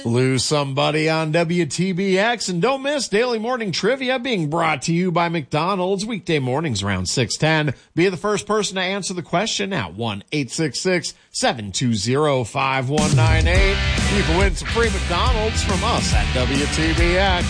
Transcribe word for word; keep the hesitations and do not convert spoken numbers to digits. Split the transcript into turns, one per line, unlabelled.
Lose somebody on W T B X, and don't miss Daily Morning Trivia being brought to you by McDonald's weekday mornings around six ten. Be the first person to answer the question at one eight six six, seven two zero, five one nine eight. You can win some free McDonald's from us at W T B X.